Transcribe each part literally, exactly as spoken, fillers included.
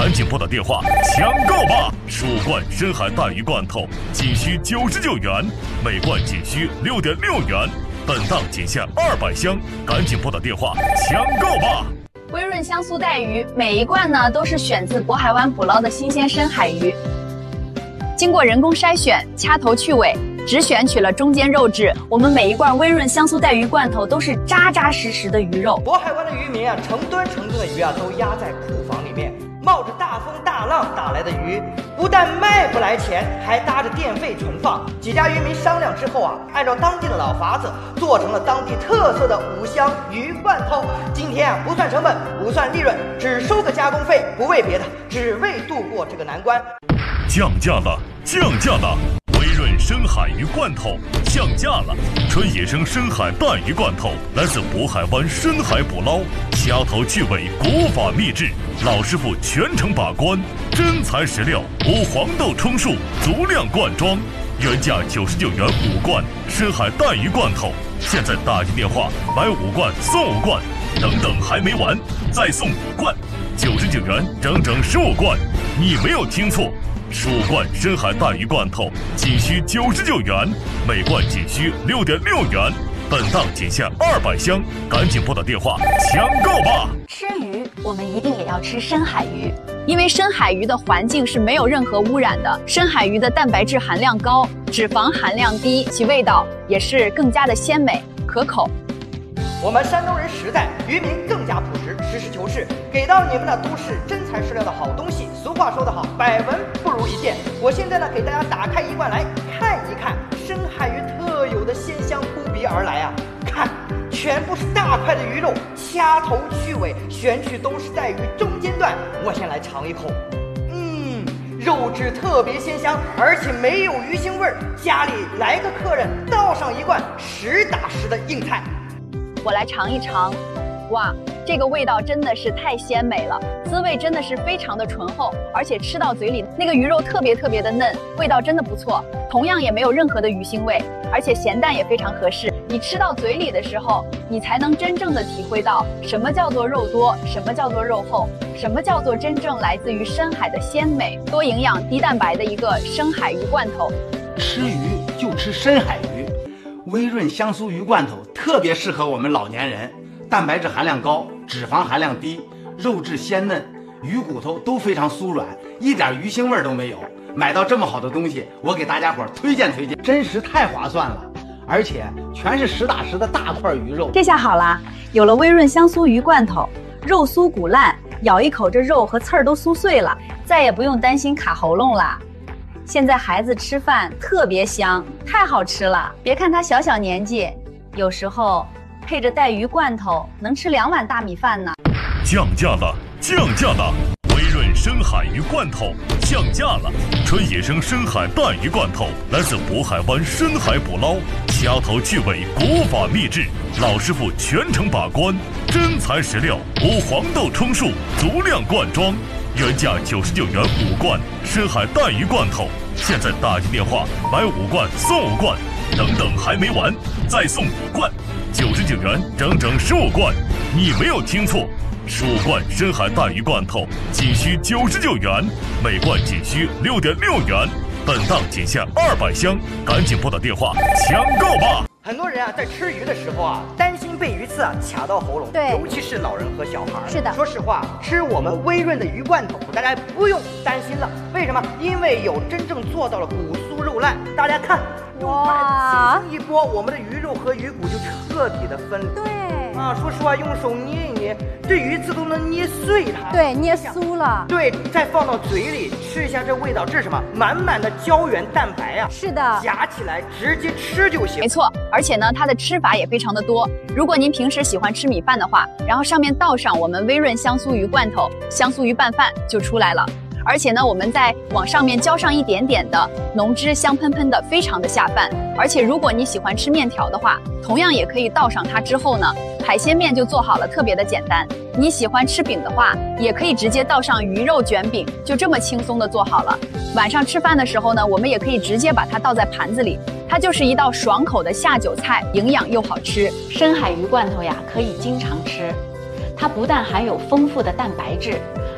赶紧拨打电话抢购吧！十五罐深海带鱼罐头仅需九十九元，每罐仅需六点六元，本档仅限二百箱，赶紧拨打电话抢购吧！ 微润香酥带鱼，每一罐呢都是选自渤海湾捕捞的新鲜深海鱼，经过人工筛选，掐头去尾，只选取了中间肉质。我们每一罐微润香酥带鱼罐头都是扎扎实实的鱼肉。 渤海湾的渔民啊，成吨成吨的鱼啊，都压在库房里面，冒着大风大浪打来的鱼，不但卖不来钱，还搭着电费存放。几家渔民商量之后啊，按照当地的老法子，做成了当地特色的五香鱼罐头。今天啊，不算成本，不算利润，只收个加工费，不为别的，只为度过这个难关。 降价了，降价了！微润深海鱼罐头降价了，纯野生深海带鱼罐头来自渤海湾深海捕捞，掐头去尾，国法秘制，老师傅全程把关，真材实料，无黄豆充数，足量灌装，原价九十九元五罐深海带鱼罐头，现在打进电话买五罐送五罐，等等还没完，再送五罐，九十九元整整十五罐，你没有听错。十五罐深海带鱼罐头仅需九十九元，每罐仅需六点六元，本档仅限二百箱，赶紧拨打电话抢购吧！ 吃鱼，我们一定也要吃深海鱼，因为深海鱼的环境是没有任何污染的，深海鱼的蛋白质含量高，脂肪含量低，其味道也是更加的鲜美可口。 我们山东人实在，渔民更加朴实，实事求是，给到你们的都是真材实料的好东西。俗话说得好，百闻不如一见。我现在呢，给大家打开一罐来看一看，深海鱼特有的鲜香扑鼻而来啊！看，全部是大块的鱼肉，掐头去尾，选取都是带鱼中间段。我先来尝一口，嗯，肉质特别鲜香，而且没有鱼腥味儿。家里来个客人，倒上一罐实打实的硬菜。 我来尝一尝，哇，这个味道真的是太鲜美了，滋味真的是非常的醇厚，而且吃到嘴里那个鱼肉特别特别的嫩，味道真的不错，同样也没有任何的鱼腥味，而且咸淡也非常合适。你吃到嘴里的时候，你才能真正的体会到什么叫做肉多，什么叫做肉厚，什么叫做真正来自于深海的鲜美、多营养、低蛋白的一个深海鱼罐头。 吃鱼就吃深海鱼，微润香酥鱼罐头特别适合我们老年人，蛋白质含量高，脂肪含量低，肉质鲜嫩，鱼骨头都非常酥软，一点鱼腥味都没有。买到这么好的东西，我给大家伙推荐推荐，真实太划算了，而且全是实打实的大块鱼肉。 这下好啦，有了微润香酥鱼罐头，肉酥骨烂，咬一口这肉和刺儿都酥碎了，再也不用担心卡喉咙啦。现在孩子吃饭特别香，太好吃了。别看他小小年纪，有时候配着带鱼罐头能吃两碗大米饭呢。 降价了，降价了！微润深海鱼罐头降价了，纯野生深海带鱼罐头来自渤海湾深海捕捞，掐头去尾，国法秘制，老师傅全程把关，真材实料，无黄豆充数，足量灌装。原价九十九元五罐深海带鱼罐头，现在打进电话买五罐送五罐，等等还没完，再送五罐，九十九元整整十五罐，你没有听错，十五罐深海带鱼罐头仅需九十九元，每罐仅需六点六元，本档仅限二百箱，赶紧拨打电话抢购吧！ 很多人啊，在吃鱼的时候啊，担心被鱼刺啊卡到喉咙， 对， 尤其是老人和小孩。 是的， 说实话，吃我们微润的鱼罐头，大家不用担心了。为什么？因为有真正做到了骨酥肉烂。大家看，用筷子轻轻一拨，我们的鱼肉和鱼骨就彻底的分离。 对。 啊，说实话，用手捏一捏，这鱼刺都能捏碎它。 对，捏酥了。 对，再放到嘴里吃一下，这味道，这是什么？满满的胶原蛋白啊！ 是的， 夹起来直接吃就行。 没错，而且呢，它的吃法也非常的多。如果您平时喜欢吃米饭的话，然后上面倒上我们微润香酥鱼罐头，香酥鱼拌饭就出来了。而且呢，我们再往上面浇上一点点的浓汁，香喷喷的，非常的下饭。而且如果你喜欢吃面条的话，同样也可以倒上它之后呢，海鲜面就做好了，特别的简单。你喜欢吃饼的话，也可以直接倒上鱼肉卷饼，就这么轻松的做好了。晚上吃饭的时候呢，我们也可以直接把它倒在盘子里，它就是一道爽口的下酒菜，营养又好吃。 深海鱼罐头呀，可以经常吃，它不但含有丰富的蛋白质，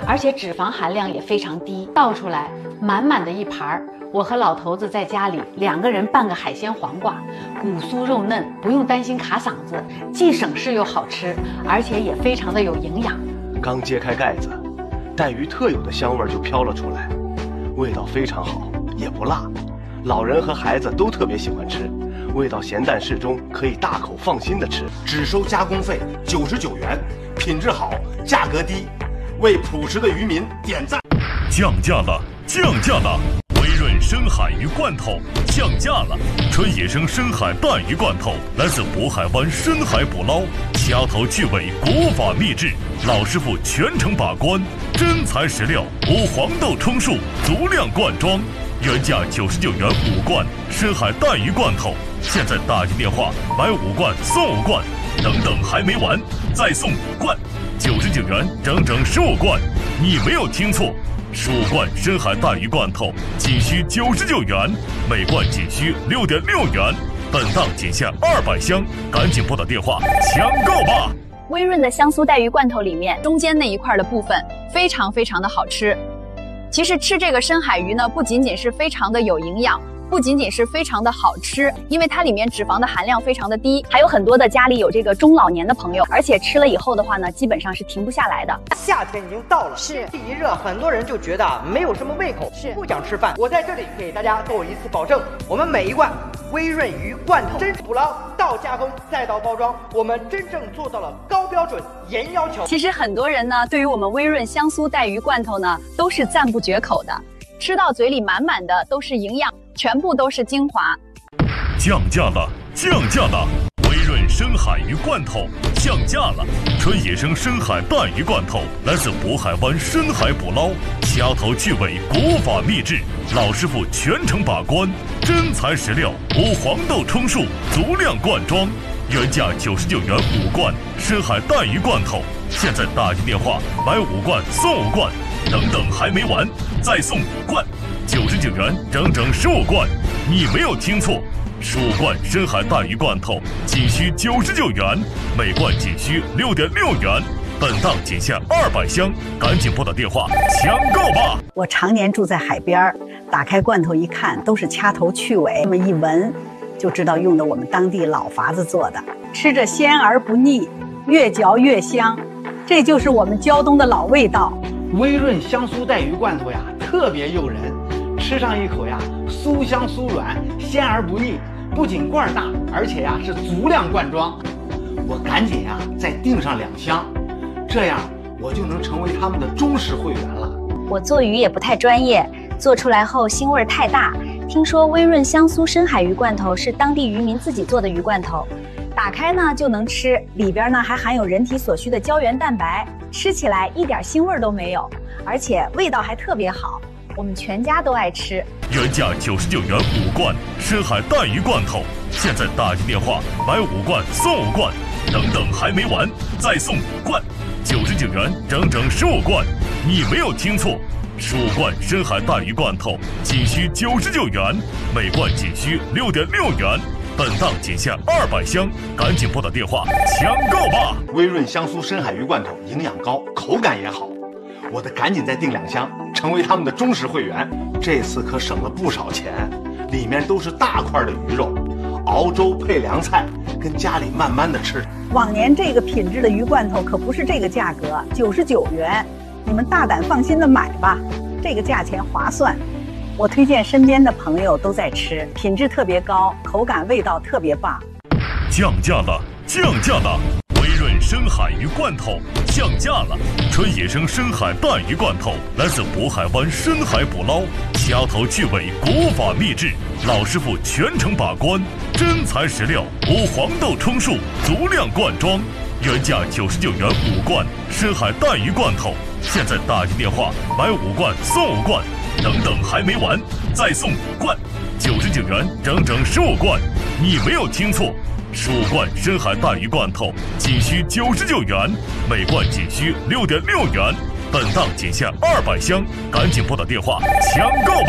而且脂肪含量也非常低，倒出来满满的一盘儿。我和老头子在家里两个人拌个海鲜黄瓜，骨酥肉嫩，不用担心卡嗓子，既省事又好吃，而且也非常的有营养。 刚揭开盖子，带鱼特有的香味就飘了出来，味道非常好，也不辣，老人和孩子都特别喜欢吃，味道咸淡适中，可以大口放心的吃。 只收加工费九十九元，品质好，价格低，为朴实的渔民点赞。 降价了，降价了！威润深海鱼罐头降价了，纯野生深海淡鱼罐头，来自渤海湾深海捕捞，掐头去尾，国法秘制，老师傅全程把关，真材实料，无黄豆充数，足量灌装，原价九十九元五罐深海淡鱼罐头，现在打进电话买五罐送五罐，等等还没完，再送五罐，九十九元整整十五罐，你没有听错。十五罐深海淡鱼罐头仅需九十九元，每罐仅需六点六元，本档仅限二百箱，赶紧拨打电话抢购吧！ 微润的香酥带鱼罐头里面中间那一块的部分非常非常的好吃。其实吃这个深海鱼呢，不仅仅是非常的有营养，不仅仅是非常的好吃，因为它里面脂肪的含量非常的低，还有很多的家里有这个中老年的朋友，而且吃了以后的话呢，基本上是停不下来的。 夏天已经到了， 是天气一热，很多人就觉得没有什么胃口， 是不想吃饭。我在这里给大家做一次保证，我们每一罐微润鱼罐头，真捕捞到加工再到包装，我们真正做到了高标准、严要求。 其实很多人呢，对于我们微润香酥带鱼罐头呢，都是赞不绝口的，吃到嘴里满满的都是营养，全部都是精华。 降价了，降价了！微润深海鱼罐头降价了，纯野生深海淡鱼罐头，来自渤海湾深海捕捞，掐头去尾，国法秘制，老师傅全程把关，真材实料，无黄豆充数，足量灌装，原价九十九元五罐深海淡鱼罐头，现在打进电话买五罐送五罐，等等还没完，再送五罐，九十九元整整十五罐，你没有听错。十五罐深海淡鱼罐头仅需九十九元，每罐仅需六点六元，本档仅限二百箱，赶紧拨打电话抢购吧！ 我常年住在海边，打开罐头一看，都是掐头去尾，这么一闻就知道用的我们当地老法子做的，吃着鲜而不腻，越嚼越香，这就是我们胶东的老味道。 微润香酥带鱼罐头呀，特别诱人，吃上一口呀，酥香酥软，鲜而不腻。不仅罐大，而且呀是足量灌装。我赶紧呀再订上两箱，这样我就能成为他们的忠实会员了。 我做鱼也不太专业，做出来后腥味太大。听说微润香酥深海鱼罐头是当地渔民自己做的鱼罐头，打开呢就能吃，里边呢还含有人体所需的胶原蛋白，吃起来一点腥味都没有，而且味道还特别好，我们全家都爱吃。 原价九十九元五罐深海淡鱼罐头，现在打进电话买五罐送五罐，等等还没完，再送五罐，九十九元整整十五罐，你没有听错。十五罐深海淡鱼罐头仅需九十九元，每罐仅需六点六元，本档仅限二百箱，赶紧拨打电话抢购吧！ 微润香酥深海鱼罐头营养高，口感也好，我得赶紧再订两箱，成为他们的忠实会员。这次可省了不少钱，里面都是大块的鱼肉，熬粥配凉菜，跟家里慢慢的吃。 往年这个品质的鱼罐头可不是这个价格，九十九元，你们大胆放心的买吧，这个价钱划算。我推荐身边的朋友都在吃，品质特别高，口感味道特别棒。 降价了，降价了！微润深海鱼罐头降价了，纯野生深海淡鱼罐头，来自渤海湾深海捕捞，掐头去尾，国法秘制，老师傅全程把关，真材实料，无黄豆充数，足量灌装，原价九十九元五罐深海淡鱼罐头，现在打进电话买五罐送五罐，等等还没完，再送五罐，九十九元整整十五罐，你没有听错。十五罐深海淡鱼罐头仅需九十九元，每罐仅需六点六元，本档仅限二百箱，赶紧拨打电话抢购吧！